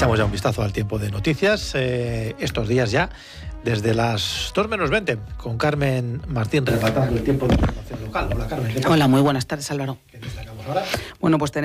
Echamos ya un vistazo al tiempo de noticias. Estos días ya, desde las 2 menos 20, con Carmen Martín relatando el tiempo de información local. Hola, Carmen. Hola, muy buenas tardes, Álvaro. ¿Qué destacamos ahora? Bueno, pues